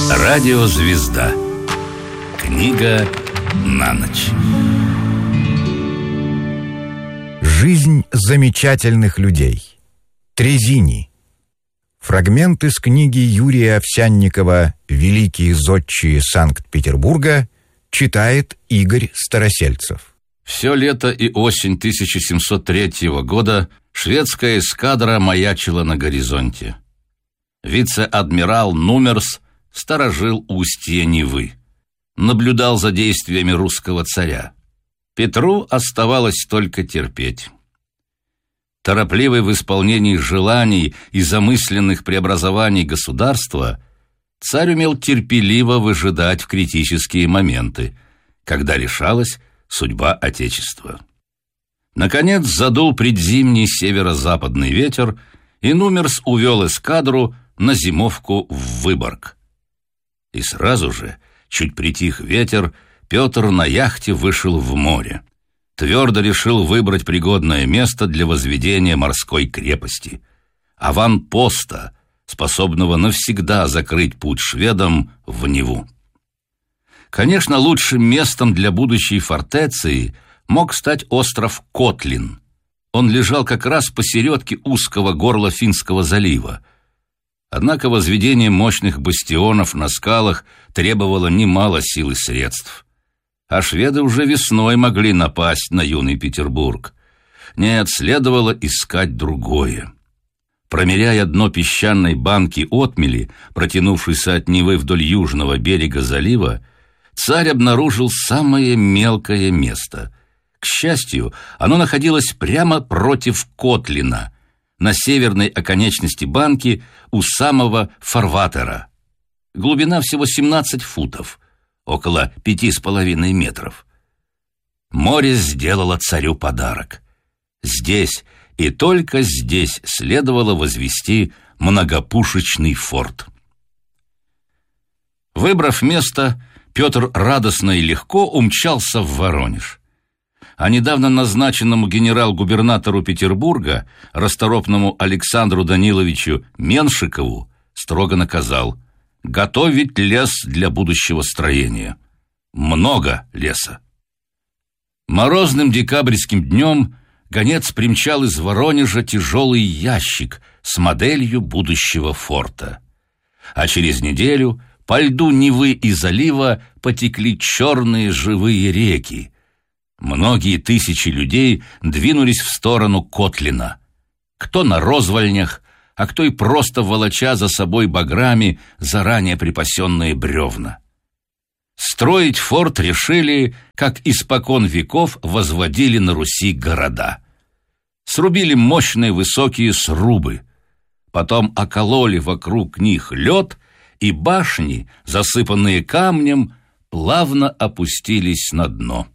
Радиозвезда. Книга на ночь. Жизнь замечательных людей. Трезини. Фрагмент из книги Юрия Овсянникова «Великие зодчие Санкт-Петербурга» читает Игорь Старосельцев. Все лето и осень 1703 года шведская эскадра маячила на горизонте. Вице-адмирал Нумерс сторожил устье Невы, наблюдал за действиями русского царя. Петру оставалось только терпеть. Торопливый в исполнении желаний и замысленных преобразований государства, царь умел терпеливо выжидать в критические моменты, когда решалась судьба Отечества. Наконец задул предзимний северо-западный ветер, и Нумерс увел эскадру на зимовку в Выборг. И сразу же, чуть притих ветер, Петр на яхте вышел в море. Твердо решил выбрать пригодное место для возведения морской крепости, аванпоста, способного навсегда закрыть путь шведам в Неву. Конечно, лучшим местом для будущей фортеции мог стать остров Котлин. Он лежал как раз посередке узкого горла Финского залива. Однако возведение мощных бастионов на скалах требовало немало сил и средств. А шведы уже весной могли напасть на юный Петербург. Нет, следовало искать другое. Промеряя дно песчаной банки отмели, протянувшейся от Невы вдоль южного берега залива, царь обнаружил самое мелкое место. К счастью, оно находилось прямо против Котлина, на северной оконечности банки у самого фарватера. Глубина всего 17 футов, около 5,5 метров. Море сделало царю подарок. Здесь и только здесь следовало возвести многопушечный форт. Выбрав место, Петр радостно и легко умчался в Воронеж. А недавно назначенному генерал-губернатору Петербурга, расторопному Александру Даниловичу Меншикову, строго наказал готовить лес для будущего строения. Много леса. Морозным декабрьским днем гонец примчал из Воронежа тяжелый ящик с моделью будущего форта. А через неделю по льду Невы и залива потекли черные живые реки. Многие тысячи людей двинулись в сторону Котлина. Кто на розвальнях, а кто и просто волоча за собой баграми заранее припасенные бревна. Строить форт решили, как испокон веков возводили на Руси города. Срубили мощные высокие срубы, потом окололи вокруг них лед, и башни, засыпанные камнем, плавно опустились на дно.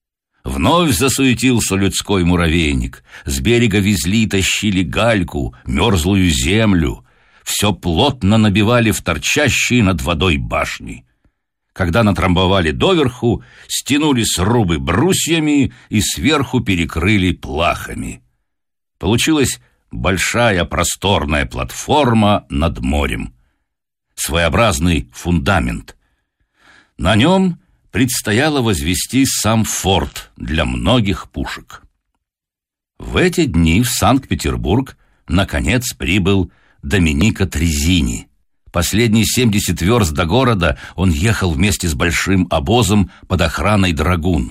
Вновь засуетился людской муравейник. С берега везли и тащили гальку, мерзлую землю. Все плотно набивали в торчащие над водой башни. Когда натрамбовали доверху, стянули срубы брусьями и сверху перекрыли плахами. Получилась большая просторная платформа над морем. Своеобразный фундамент. На нем предстояло возвести сам форт для многих пушек. В эти дни в Санкт-Петербург наконец прибыл Доминико Трезини. Последние 70 верст до города он ехал вместе с большим обозом под охраной драгун.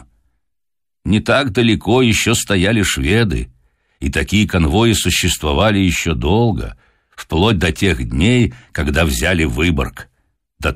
Не так далеко еще стояли шведы, и такие конвои существовали еще долго, вплоть до тех дней, когда взяли Выборг, до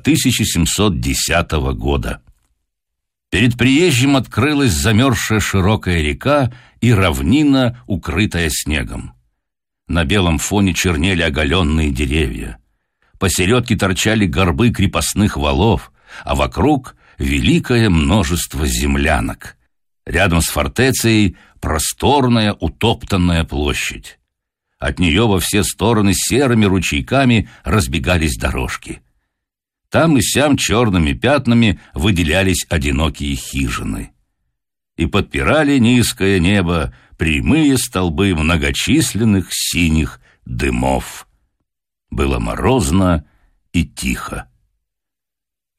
1710 года. Перед приезжим открылась замерзшая широкая река и равнина, укрытая снегом. На белом фоне чернели оголенные деревья. Посередке торчали горбы крепостных валов, а вокруг великое множество землянок. Рядом с фортецией просторная утоптанная площадь. От нее во все стороны серыми ручейками разбегались дорожки. Там и сям черными пятнами выделялись одинокие хижины. И подпирали низкое небо прямые столбы многочисленных синих дымов. Было морозно и тихо.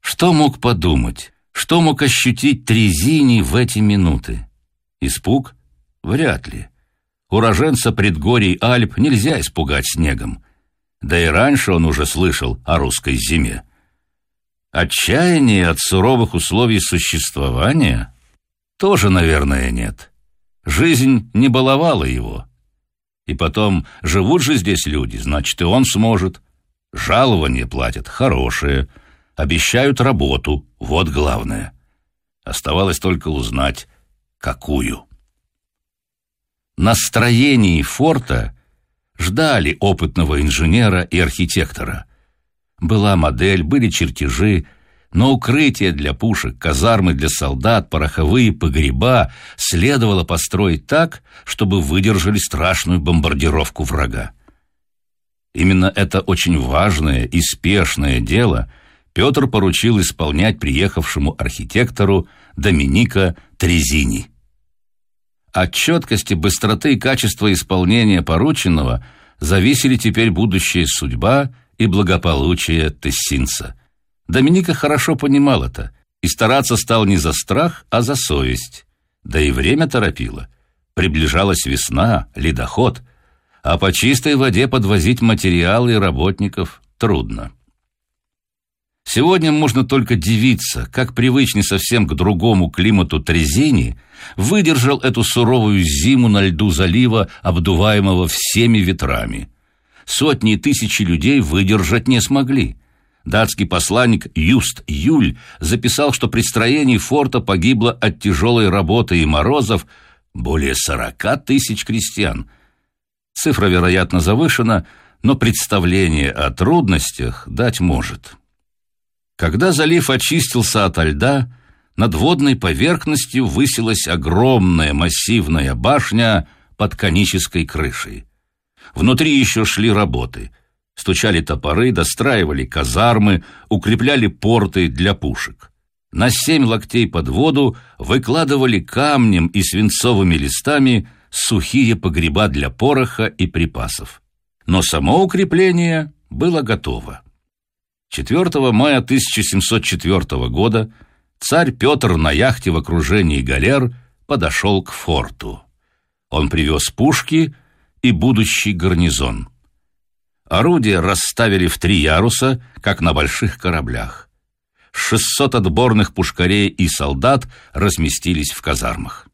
Что мог подумать, что мог ощутить Трезиний в эти минуты? Испуг? Вряд ли. Уроженца предгорий Альп нельзя испугать снегом. Да и раньше он уже слышал о русской зиме. Отчаяние от суровых условий существования? Тоже, наверное, нет. Жизнь не баловала его. И потом, живут же здесь люди, значит, и он сможет. Жалование платят хорошее, обещают работу, вот главное. Оставалось только узнать, какую. На строении форта ждали опытного инженера и архитектора. Была модель, были чертежи, но укрытия для пушек, казармы для солдат, пороховые погреба следовало построить так, чтобы выдержали страшную бомбардировку врага. Именно это очень важное и спешное дело Петр поручил исполнять приехавшему архитектору Доминико Трезини. От четкости, быстроты и качества исполнения порученного зависели теперь будущая судьба и благополучие тессинца. Доминико хорошо понимал это и стараться стал не за страх, а за совесть. Да и время торопило. Приближалась весна, ледоход, а по чистой воде подвозить материалы и работников трудно. Сегодня можно только дивиться, как привычный совсем к другому климату Трезини выдержал эту суровую зиму на льду залива, обдуваемого всеми ветрами. Сотни и тысячи людей выдержать не смогли. Датский посланник Юст Юль записал, что при строении форта погибло от тяжелой работы и морозов более 40 тысяч крестьян. Цифра, вероятно, завышена, но представление о трудностях дать может. Когда залив очистился ото льда, над водной поверхностью высилась огромная массивная башня под конической крышей. Внутри еще шли работы. Стучали топоры, достраивали казармы, укрепляли порты для пушек. На 7 локтей под воду выкладывали камнем и свинцовыми листами сухие погреба для пороха и припасов. Но само укрепление было готово. 4 мая 1704 года царь Петр на яхте в окружении галер подошел к форту. Он привез пушки и будущий гарнизон. Орудия расставили в 3 яруса, как на больших кораблях. 600 отборных пушкарей и солдат разместились в казармах.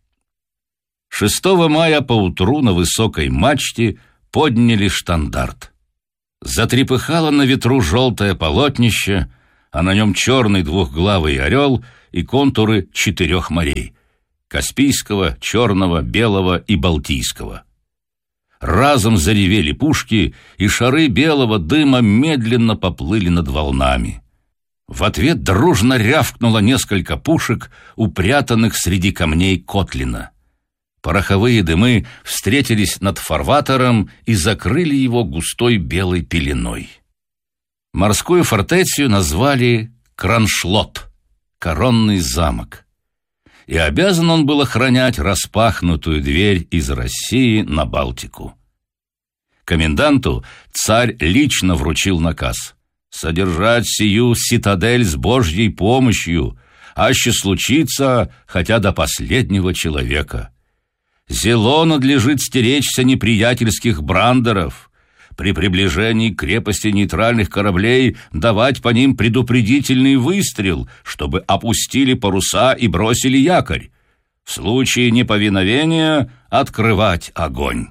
6 мая поутру на высокой мачте подняли штандарт. Затрепыхало на ветру желтое полотнище, а на нем черный двухглавый орел и контуры 4 морей — Каспийского, Черного, Белого и Балтийского. Разом заревели пушки, и шары белого дыма медленно поплыли над волнами. В ответ дружно рявкнуло несколько пушек, упрятанных среди камней Котлина. Пороховые дымы встретились над фарватером и закрыли его густой белой пеленой. Морскую фортецию назвали Кроншлот, коронный замок. И обязан он был охранять распахнутую дверь из России на Балтику. Коменданту царь лично вручил наказ содержать сию цитадель с Божьей помощью, аще случится, хотя до последнего человека. Зело надлежит стеречься неприятельских брандеров, при приближении к крепости нейтральных кораблей давать по ним предупредительный выстрел, чтобы опустили паруса и бросили якорь. В случае неповиновения открывать огонь.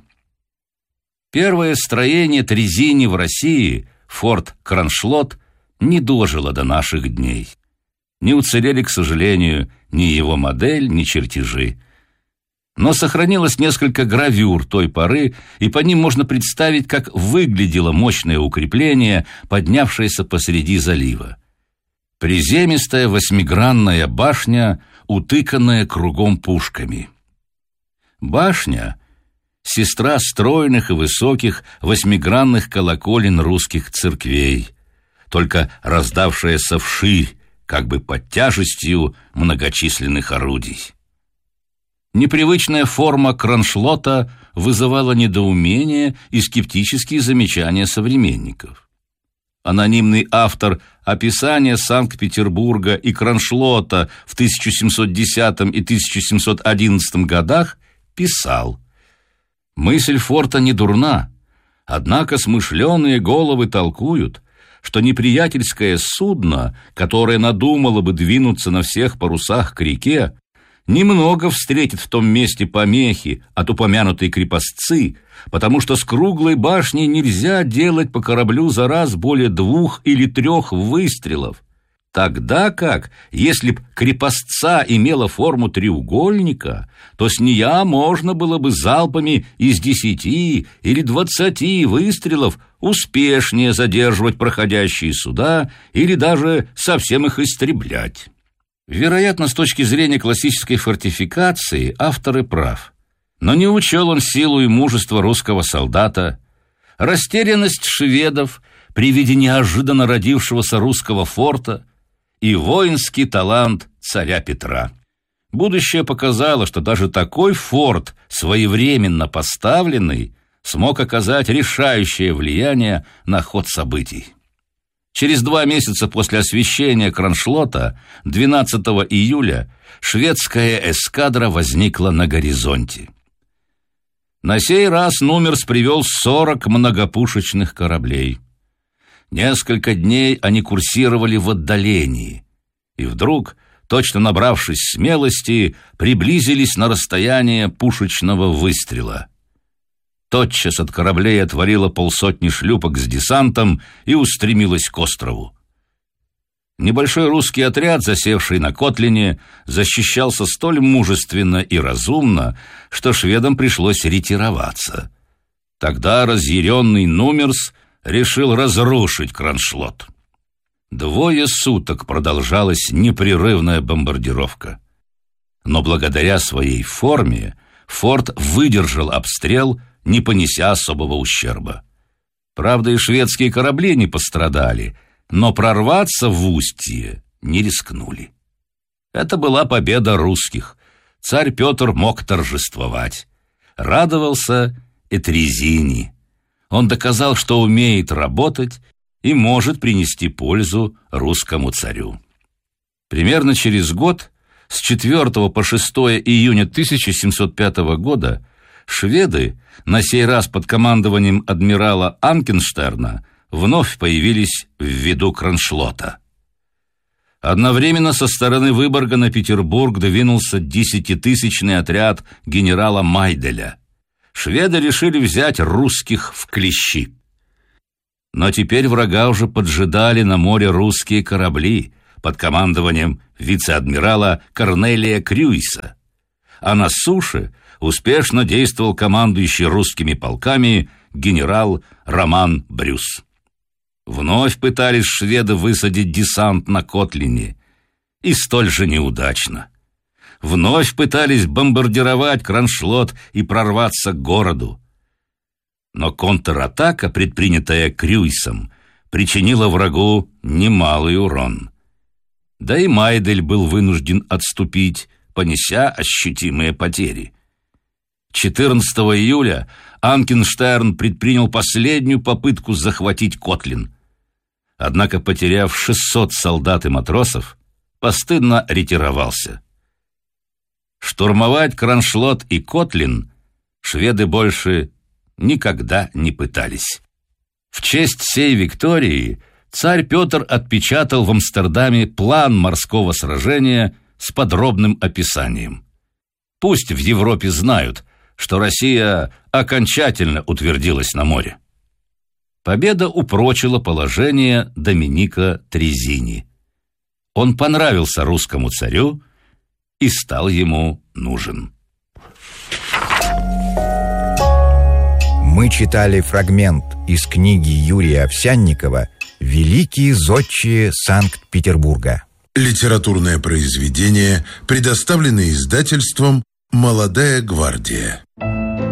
Первое строение Трезини в России, форт Кроншлот, не дожило до наших дней. Не уцелели, к сожалению, ни его модель, ни чертежи. Но сохранилось несколько гравюр той поры, и по ним можно представить, как выглядело мощное укрепление, поднявшееся посреди залива. Приземистая 8-гранная башня, утыканная кругом пушками. Башня — сестра стройных и высоких 8-гранных колоколен русских церквей, только раздавшаяся вширь, как бы под тяжестью многочисленных орудий. Непривычная форма кроншлота вызывала недоумение и скептические замечания современников. Анонимный автор описания Санкт-Петербурга и Кроншлота в 1710 и 1711 годах писал: «Мысль форта не дурна, однако смышленые головы толкуют, что неприятельское судно, которое надумало бы двинуться на всех парусах к реке, немного встретит в том месте помехи от упомянутой крепостцы, потому что с круглой башни нельзя делать по кораблю за раз более 2 или 3 выстрелов. Тогда как, если б крепостца имела форму треугольника, то с нея можно было бы залпами из 10 или 20 выстрелов успешнее задерживать проходящие суда или даже совсем их истреблять». Вероятно, с точки зрения классической фортификации автор и прав. Но не учел он силу и мужество русского солдата, растерянность шведов при виде неожиданно родившегося русского форта и воинский талант царя Петра. Будущее показало, что даже такой форт, своевременно поставленный, смог оказать решающее влияние на ход событий. Через 2 месяца после освящения Кроншлота, 12 июля, шведская эскадра возникла на горизонте. На сей раз Нумерс привел 40 многопушечных кораблей. Несколько дней они курсировали в отдалении, и вдруг, точно набравшись смелости, приблизились на расстояние пушечного выстрела. Тотчас от кораблей отвалило 50 шлюпок с десантом и устремилось к острову. Небольшой русский отряд, засевший на Котлине, защищался столь мужественно и разумно, что шведам пришлось ретироваться. Тогда разъяренный Нумерс решил разрушить Кроншлот. 2 суток продолжалась непрерывная бомбардировка. Но благодаря своей форме форт выдержал обстрел, не понеся особого ущерба. Правда, и шведские корабли не пострадали, но прорваться в устье не рискнули. Это была победа русских. Царь Петр мог торжествовать. Радовался и Трезини. Он доказал, что умеет работать и может принести пользу русскому царю. Примерно через год, с 4 по 6 июня 1705 года, шведы, на сей раз под командованием адмирала Анкенштерна, вновь появились в виду Кроншлота. Одновременно со стороны Выборга на Петербург двинулся 10-тысячный отряд генерала Майделя. Шведы решили взять русских в клещи. Но теперь врага уже поджидали на море русские корабли под командованием вице-адмирала Корнелия Крюйса, а на суше успешно действовал командующий русскими полками генерал Роман Брюс. Вновь пытались шведы высадить десант на Котлине, и столь же неудачно. Вновь пытались бомбардировать Кроншлот и прорваться к городу. Но контратака, предпринятая Крюйсом, причинила врагу немалый урон. Да и Майдель был вынужден отступить, понеся ощутимые потери. 14 июля Анкенштерн предпринял последнюю попытку захватить Котлин. Однако, потеряв 600 солдат и матросов, постыдно ретировался. Штурмовать Кроншлот и Котлин шведы больше никогда не пытались. В честь сей виктории царь Петр отпечатал в Амстердаме план морского сражения с подробным описанием. Пусть в Европе знают, что Россия окончательно утвердилась на море. Победа упрочила положение Доминика Трезини. Он понравился русскому царю и стал ему нужен. Мы читали фрагмент из книги Юрия Овсянникова «Великие зодчие Санкт-Петербурга». Литературное произведение, предоставленное издательством «Молодая гвардия».